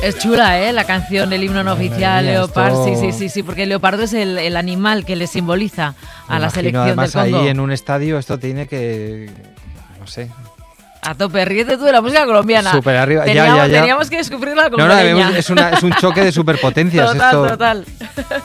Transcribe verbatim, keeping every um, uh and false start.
Es chula, ¿eh? La canción, el himno no oficial, mía, Leopard, esto... sí, sí, sí, sí, porque el leopardo es el, el animal que le simboliza a Me la imagino, selección además, del Congo. ahí en un estadio esto tiene que... no sé... A tope, ríete tú de la música colombiana. Súper arriba, teníamos, ya, ya, ya. Teníamos que descubrirla con No, no, es, una, es un choque de superpotencias. Total, esto... total.